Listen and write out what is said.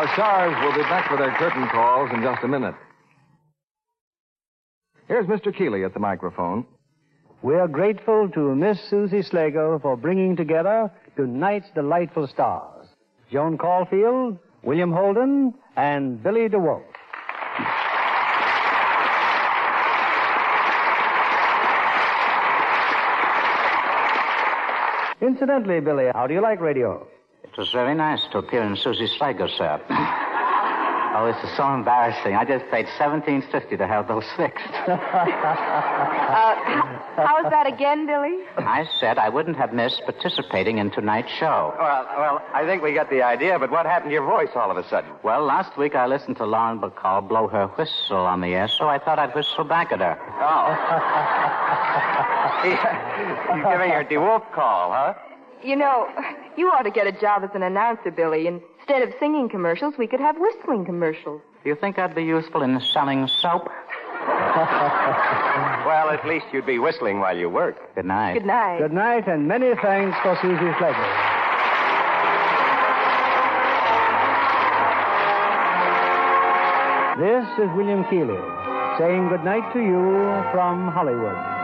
Our stars will be back with their curtain calls in just a minute. Here's Mr. Keeley at the microphone. We're grateful to Miss Susie Slago for bringing together tonight's delightful stars. Joan Caulfield, William Holden, and Billy DeWolf. Incidentally, Billy, how do you like radio? It was very nice to appear in Susie Slago, sir. Oh, this is so embarrassing. I just paid $17.50 to have those fixed. How's that again, Billy? I said I wouldn't have missed participating in tonight's show. Well, I think we got the idea, but what happened to your voice all of a sudden? Well, last week I listened to Lauren Bacall blow her whistle on the air, so I thought I'd whistle back at her. Oh. You're giving her DeWolf call, huh? You know, you ought to get a job as an announcer, Billy. Instead of singing commercials, we could have whistling commercials. Do you think I'd be useful in selling soap? Well, at least you'd be whistling while you work. Good night. Good night. Good night, and many thanks for Susie Slago. This is William Keeley saying good night to you from Hollywood.